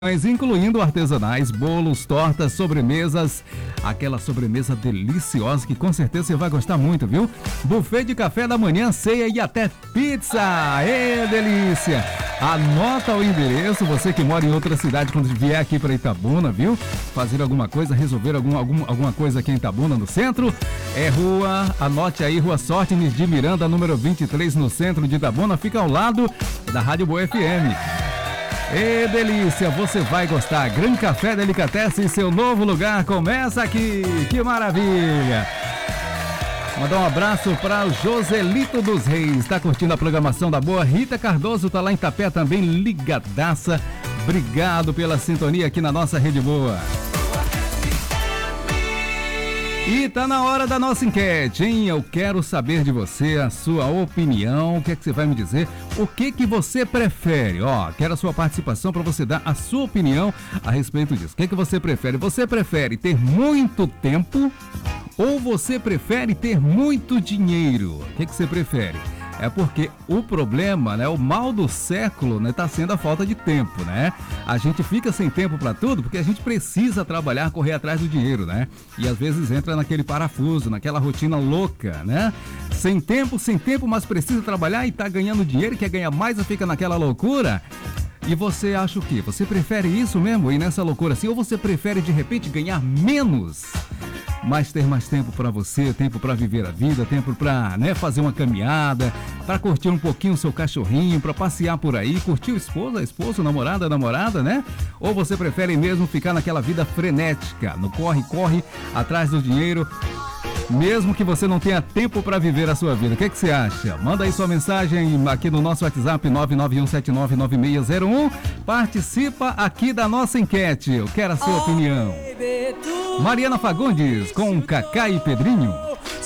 Incluindo artesanais, bolos, tortas, sobremesas, aquela sobremesa deliciosa que com certeza você vai gostar muito, viu? Buffet de café da manhã, ceia e até pizza! Ê, delícia! Anota o endereço, você que mora em outra cidade quando vier aqui para Itabuna, viu? Fazer alguma coisa, resolver alguma coisa aqui em Itabuna, no centro. Anote aí, Rua Sóstenes de Miranda, número 23, no centro de Itabuna, fica ao lado da Rádio Boa FM. Ê, delícia, você vai gostar. Gran Café Delicatessen, seu novo lugar começa aqui. Que maravilha! Mandar um abraço para o Joselito dos Reis. Está curtindo a programação da Boa. Rita Cardoso está lá em Tapé também, ligadaça. Obrigado pela sintonia aqui na nossa Rede Boa. E tá na hora da nossa enquete, hein? Eu quero saber de você a sua opinião. O que é que você vai me dizer? O que que você prefere? Ó, quero a sua participação para você dar a sua opinião a respeito disso. O que é que você prefere? Você prefere ter muito tempo ou você prefere ter muito dinheiro? O que é que você prefere? É porque o problema, né, o mal do século, né, tá sendo a falta de tempo, né? A gente fica sem tempo para tudo porque a gente precisa trabalhar, correr atrás do dinheiro, né? E às vezes entra naquele parafuso, naquela rotina louca, né? Sem tempo, mas precisa trabalhar e tá ganhando dinheiro, quer ganhar mais e fica naquela loucura. E você acha o quê? Você prefere isso mesmo, ir nessa loucura assim? Ou você prefere de repente ganhar menos? Mas ter mais tempo para você, tempo para viver a vida, tempo para, né, fazer uma caminhada, para curtir um pouquinho o seu cachorrinho, para passear por aí, curtir o esposo, namorada, né? Ou você prefere mesmo ficar naquela vida frenética, no corre, atrás do dinheiro, mesmo que você não tenha tempo para viver a sua vida? O que é que você acha? Manda aí sua mensagem aqui no nosso WhatsApp 991799601. Participa aqui da nossa enquete. Eu quero a sua opinião. Mariana Fagundes com Cacá e Pedrinho.